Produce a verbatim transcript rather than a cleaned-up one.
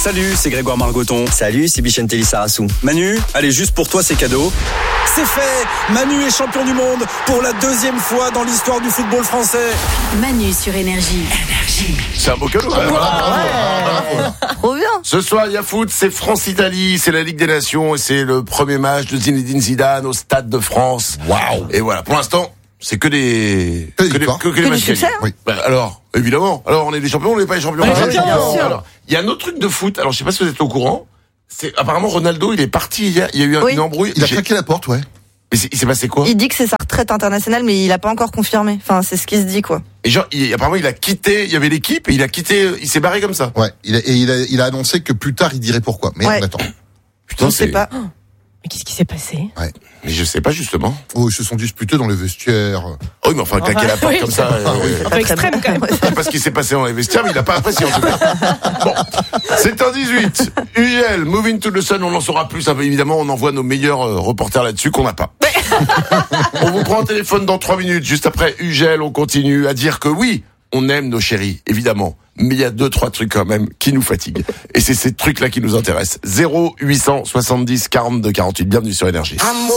Salut, c'est Grégoire Margoton. Salut, c'est Bichente Lissarassou. Manu, allez, juste pour toi, c'est cadeau. C'est fait! Manu est champion du monde pour la deuxième fois dans l'histoire du football français. Manu sur Énergie. Énergie. C'est un beau cadeau. Ouais, ouais. Trop bien. Ce soir, il y a foot, c'est France-Italie, c'est la Ligue des Nations et c'est le premier match de Zinedine Zidane au Stade de France. Waouh! Et voilà, pour l'instant, c'est que des que des que, des, que, que des matchs succès, gagnés. hein. Oui. Bah, alors, évidemment. Alors, on est des champions, on n'est pas des champions. Ouais, Alors, bien sûr. alors, il y a un autre truc de foot. Alors, je sais pas si vous êtes au courant. C'est apparemment Ronaldo, il est parti hier. Il y a eu un, Oui. une embrouille. Il a J'ai- claqué la porte, ouais. Mais c'est- il s'est passé quoi? Il dit que c'est sa retraite internationale, mais il a pas encore confirmé. Enfin, c'est ce qui se dit, quoi. Et genre, il, apparemment, il a quitté. Il y avait l'équipe et il a quitté. Il s'est barré comme ça. Ouais. Il a, et il a, il a annoncé que plus tard, il dirait pourquoi. Mais Ouais. on attend. Putain, On sait pas. Mais qu'est-ce qui s'est passé? Mais je sais pas justement. Oh, ils se sont disputés dans le vestiaire. Oh, oui, mais enfin, claquer la porte oui. comme ça. Ah, oui. euh, Un peu extrême quand même. Je sais pas ce qui s'est passé dans les vestiaires, mais il n'a pas apprécié en tout cas. Bon, c'est un dix-huit. U G L, Moving to the Sun, on en saura plus. Hein, évidemment, on envoie nos meilleurs euh, reporters là-dessus qu'on n'a pas. On vous prend un téléphone dans trois minutes. Juste après U G L, on continue à dire que oui, on aime nos chéris, évidemment. Mais il y a deux, trois trucs quand même qui nous fatiguent. Et c'est ces trucs-là qui nous intéressent. zéro huit cent soixante-dix quarante-deux quarante-huit. Bienvenue sur Énergie.